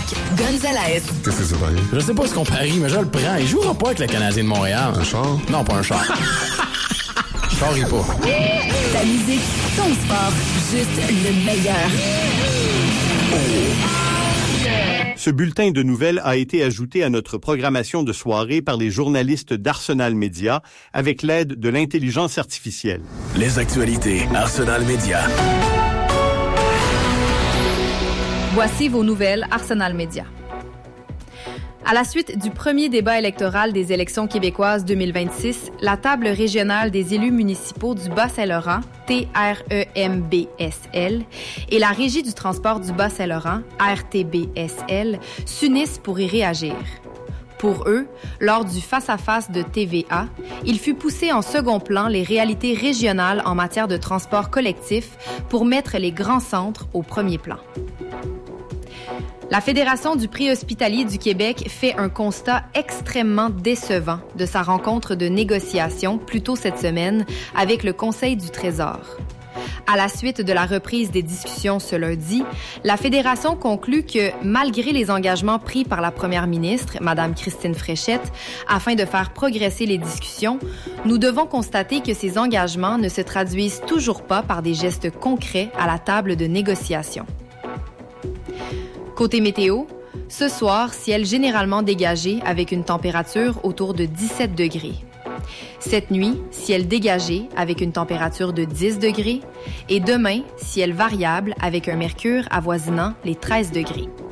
Gonzalez. Qu'est-ce que c'est, pareil? Je sais pas ce qu'on parie, mais je le prends. Il jouera pas avec le Canadien de Montréal. Un char? Non, pas un char. Je parie pas. Ta musique, ton sport, juste le meilleur. Ce bulletin de nouvelles a été ajouté à notre programmation de soirée par les journalistes d'Arsenal Média avec l'aide de l'intelligence artificielle. Les actualités Arsenal Média. Voici vos nouvelles Arsenal Média. À la suite du premier débat électoral des élections québécoises 2026, la table régionale des élus municipaux du Bas-Saint-Laurent, TREMBSL, et la Régie du transport du Bas-Saint-Laurent, RTBSL, s'unissent pour y réagir. Pour eux, lors du face-à-face de TVA, il fut poussé en second plan les réalités régionales en matière de transport collectif pour mettre les grands centres au premier plan. La Fédération du prix hospitalier du Québec fait un constat extrêmement décevant de sa rencontre de négociation plus tôt cette semaine avec le Conseil du Trésor. À la suite de la reprise des discussions ce lundi, la Fédération conclut que, malgré les engagements pris par la première ministre, Mme Christine Fréchette, afin de faire progresser les discussions, nous devons constater que ces engagements ne se traduisent toujours pas par des gestes concrets à la table de négociation. Côté météo, ce soir, ciel généralement dégagé avec une température autour de 17 degrés. Cette nuit, ciel dégagé avec une température de 10 degrés. Et demain, ciel variable avec un mercure avoisinant les 13 degrés.